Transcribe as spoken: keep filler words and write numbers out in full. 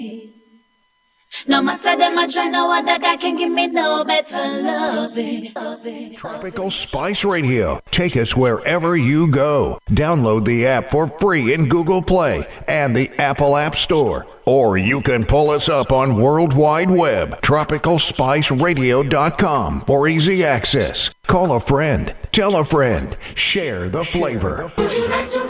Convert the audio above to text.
No matter them, I try, no other guy can give me no better loving. Tropical Spice Radio. Take us wherever you go. Download the app for free in Google Play and the Apple App Store. Or you can pull us up on World Wide Web, tropical spice radio dot com for easy access. Call a friend, tell a friend, share the flavor.